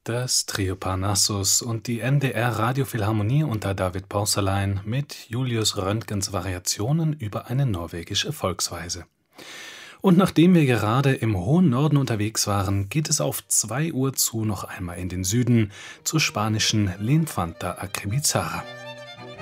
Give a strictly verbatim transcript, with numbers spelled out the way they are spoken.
Das Trio Parnassus und die N D R Radiophilharmonie unter David Porcelein mit Julius Röntgens Variationen über eine norwegische Volksweise. Und nachdem wir gerade im hohen Norden unterwegs waren, geht es auf zwei Uhr zu noch einmal in den Süden, zur spanischen L'infanta Acribizarra.